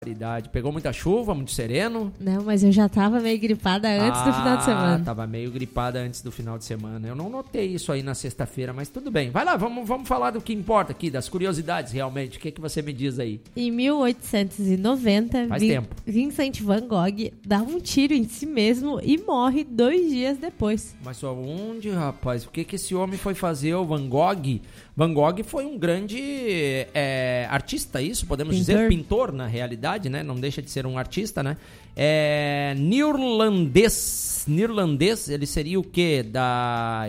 Pegou muita chuva, muito sereno? Não, mas eu já tava meio gripada antes do final de semana. Tava meio gripada antes do final de semana. Eu não notei isso aí na sexta-feira, mas tudo bem. Vai lá, vamos falar do que importa aqui, das curiosidades realmente. O que você me diz aí? Em 1890, Vincent Van Gogh dá um tiro em si mesmo e morre 2 dias depois. Mas onde, rapaz? O que esse homem foi fazer, o Van Gogh? Van Gogh foi um grande artista, isso podemos dizer? Pintor, na realidade, né? Não deixa de ser um artista, né? Neerlandês, ele seria o quê? Da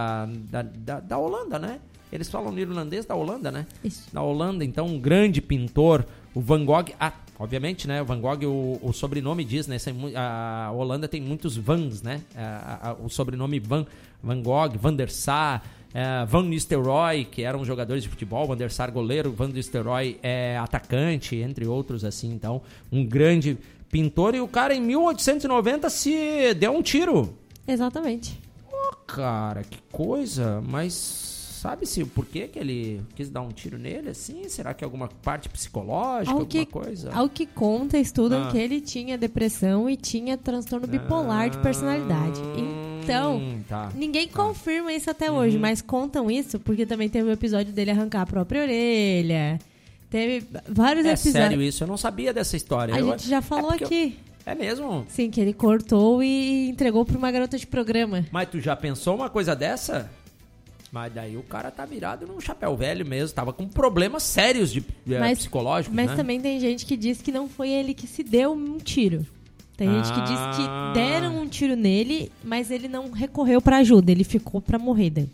Holanda, né? Eles falam neerlandês da Holanda, né? Isso. Da Holanda, então um grande pintor, o Van Gogh, obviamente, né? O Van Gogh, o sobrenome diz, né? A Holanda tem muitos Vans, né? O sobrenome Van Gogh, Van der Sar, Van Nistelrooy, que eram jogadores de futebol, Van der Sar goleiro, Van Nistelrooy atacante, entre outros assim. Então, um grande pintor, e o cara em 1890 se deu um tiro. Exatamente. Cara, que coisa, mas sabe-se por que ele quis dar um tiro nele assim? Será que é alguma parte psicológica, alguma coisa? Ao que conta, estudam que ele tinha depressão e tinha transtorno bipolar de personalidade. Então, ninguém confirma isso até hoje, mas contam isso porque também teve o episódio dele arrancar a própria orelha. Teve vários episódios. É sério isso? Eu não sabia dessa história. A gente já falou aqui. É mesmo? Sim, que ele cortou e entregou pra uma garota de programa. Mas tu já pensou uma coisa dessa? Mas daí o cara tá virado num chapéu velho mesmo. Tava com problemas sérios psicológicos, mas né? também tem gente que diz que não foi ele que se deu um tiro. Tem gente que diz que deram um tiro nele, mas ele não recorreu pra ajuda. Ele ficou pra morrer daí.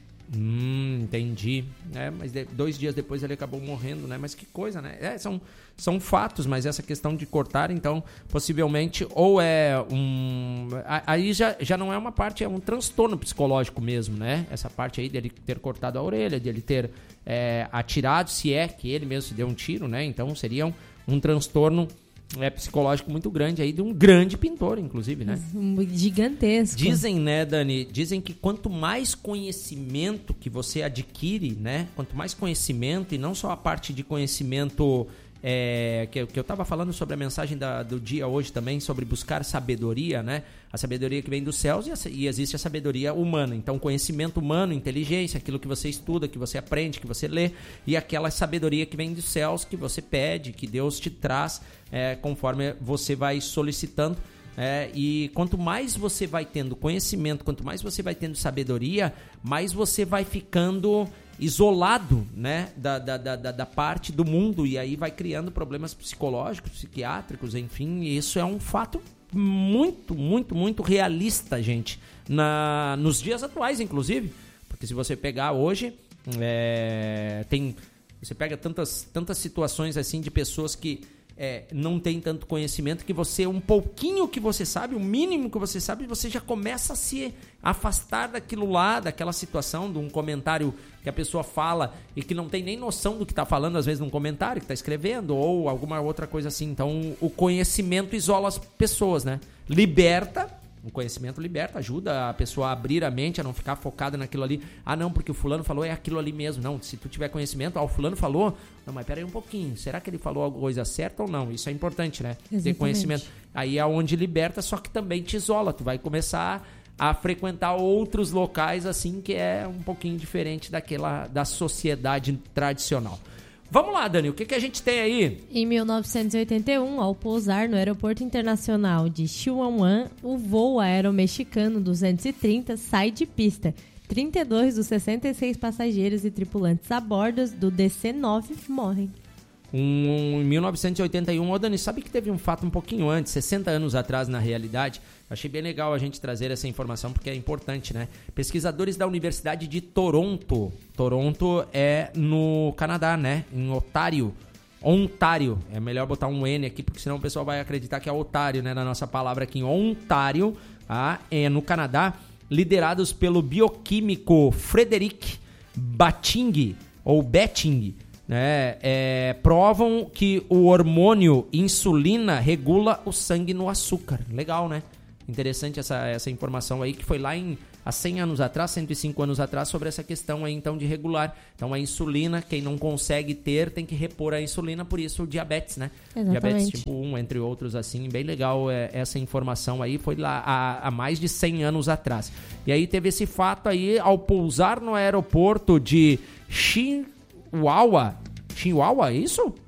Entendi. Mas 2 dias depois ele acabou morrendo, né? Mas que coisa, né? São fatos, mas essa questão de cortar, então, possivelmente, ou aí já não é uma parte, é um transtorno psicológico mesmo, né? Essa parte aí dele ter cortado a orelha, dele ter atirado, se é que ele mesmo se deu um tiro, né? Então seria um transtorno psicológico muito grande aí, de um grande pintor, inclusive, né? Gigantesco. Dizem, né, Dani? Dizem que quanto mais conhecimento que você adquire, né? Quanto mais conhecimento, e não só a parte de conhecimento que eu estava falando sobre a mensagem do dia hoje também, sobre buscar sabedoria, né? A sabedoria que vem dos céus e existe a sabedoria humana. Então, conhecimento humano, inteligência, aquilo que você estuda, que você aprende, que você lê, e aquela sabedoria que vem dos céus, que você pede, que Deus te traz conforme você vai solicitando. E quanto mais você vai tendo conhecimento, quanto mais você vai tendo sabedoria, mais você vai ficando isolado, né, da parte do mundo, e aí vai criando problemas psicológicos, psiquiátricos, enfim. Isso é um fato muito, muito, muito realista, gente, nos dias atuais, inclusive, porque se você pegar hoje, você pega tantas situações assim de pessoas que não tem tanto conhecimento, que você, um pouquinho que você sabe, o mínimo que você sabe, você já começa a se afastar daquilo lá, daquela situação, de um comentário que a pessoa fala e que não tem nem noção do que está falando, às vezes num comentário que está escrevendo, ou alguma outra coisa assim. Então o conhecimento isola as pessoas, né? O conhecimento liberta, ajuda a pessoa a abrir a mente, a não ficar focada naquilo ali. Não, porque o fulano falou, é aquilo ali mesmo. Não, se tu tiver conhecimento, o fulano falou, não, mas pera aí um pouquinho, será que ele falou alguma coisa certa ou não? Isso é importante, né? Exatamente. Ter conhecimento. Aí é onde liberta, só que também te isola. Tu vai começar a frequentar outros locais, assim, que é um pouquinho diferente da sociedade tradicional. Vamos lá, Dani, o que a gente tem aí? Em 1981, ao pousar no Aeroporto Internacional de Chihuahua, o voo aeromexicano 230 sai de pista. 32 dos 66 passageiros e tripulantes a bordo do DC-9 morrem. Em 1981, Dani, sabe que teve um fato um pouquinho antes, 60 anos atrás na realidade? Achei bem legal a gente trazer essa informação porque é importante, né? Pesquisadores da Universidade de Toronto é no Canadá, né? Em Ontário, é melhor botar um N aqui porque senão o pessoal vai acreditar que é otário, né? Na nossa palavra aqui em Ontário, no Canadá, liderados pelo bioquímico Frederic Betting, provam que o hormônio insulina regula o sangue no açúcar. Legal, né? Interessante essa informação aí, que foi lá em há 100 anos atrás, 105 anos atrás, sobre essa questão aí, então, de regular. Então, a insulina, quem não consegue ter, tem que repor a insulina, por isso o diabetes, né? Exatamente. Diabetes tipo 1, entre outros, assim, bem legal essa informação aí, foi lá há mais de 100 anos atrás. E aí teve esse fato aí, ao pousar no aeroporto de Chihuahua, é isso?